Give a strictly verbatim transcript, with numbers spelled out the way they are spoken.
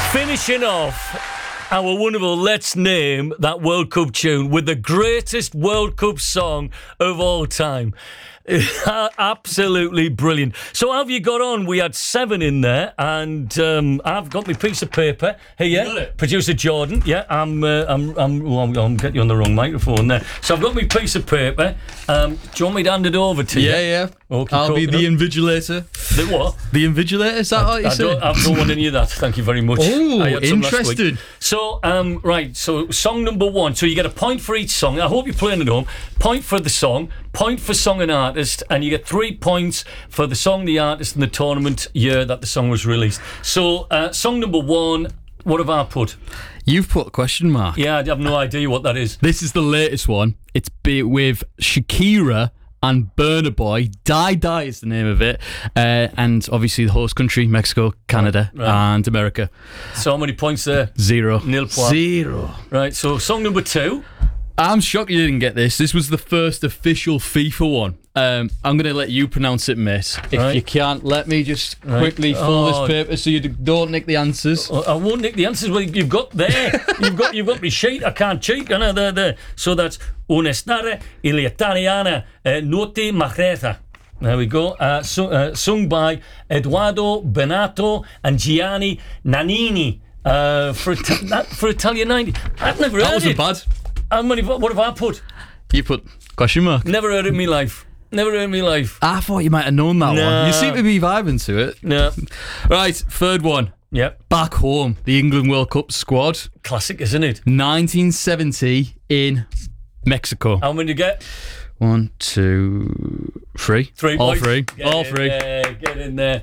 Finishing off our wonderful Let's Name That World Cup tune with the greatest World Cup song of all time. Absolutely brilliant. So how have you got on? We had seven in there, and um, I've got my piece of paper here. Producer Jordan, yeah, I'm, uh, I'm, I'm, well, I'm, I'm getting you on the wrong microphone there. So I've got my piece of paper. Um, do you want me to hand it over to yeah, you? Yeah, yeah. Okay, I'll be the invigilator. The what? The invigilator, is that I, what you I said? don't, I don't want any of that. Thank you very much. Oh, I had some last week. interested. So, um, right, so song number one. So you get a point for each song. I hope you're playing at home. Point for the song, point for song and artist, and you get three points for the song, the artist, and the tournament year that the song was released. So, uh, song number one, what have I put? You've put a question mark. Yeah, I have no idea what that is. This is the latest one. It's be- with Shakira and Burna Boy. Die Die is the name of it. Uh, and obviously the host country, Mexico, Canada, right. and America. So how many points there? Zero. Nil point. Zero. Right, so song number two. I'm shocked you didn't get this. This was the first official FIFA one. Um, I'm going to let you pronounce it, miss. If right. you can't, let me just right. quickly fold oh. this paper so you don't nick the answers. I won't nick the answers. Well, you've got there. You've got you've got me sheet. I can't cheat. Can I? There, there. So that's Un'estate Italiana uh, Notte Macreta. There we go. Uh, so, uh, sung by Eduardo Benato and Gianni Nannini uh, for Ita- for Italian ninety. I've never That heard wasn't it. bad. How many? What have I put? You put question mark. Never heard it in my life. Never heard it in my life. I thought you might have known that Nah. one. You seem to be vibing to it. No. Right, third one. Yep. Back home, the England World Cup squad. Classic, isn't it? nineteen seventy in Mexico. How many do you get? One, two, three. Three. All boys. three. Get All in three. There, get in there.